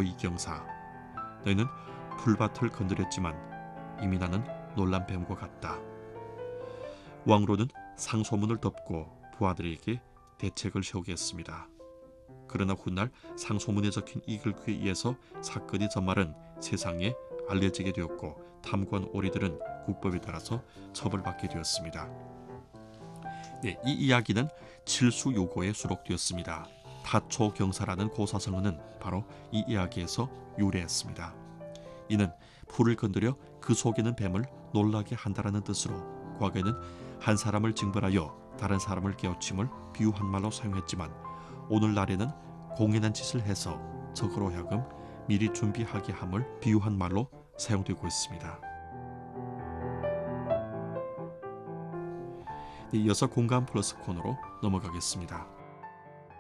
오이경사, 너희는 풀밭을 건드렸지만 이미 나는 놀란 뱀과 같다. 왕후로는 상소문을 덮고 부하들에게 대책을 세우게 했습니다. 그러나 훗날 상소문에 적힌 이 글귀에 의해서 사건이 전말은 세상에 알려지게 되었고 탐구한 오리들은 국법에 따라서 처벌받게 되었습니다. 네, 이 이야기는 칠수요고에 수록되었습니다. 타초경사라는 고사성어는 바로 이 이야기에서 유래했습니다. 이는 풀을 건드려 그 속에는 뱀을 놀라게 한다라는 뜻으로 과거에는 한 사람을 징벌하여 다른 사람을 깨우침을 비유한 말로 사용했지만 오늘날에는 공연한 짓을 해서 적으로 하여금 미리 준비하게 함을 비유한 말로 사용되고 있습니다. 이어서 공감 플러스 코너로 넘어가겠습니다.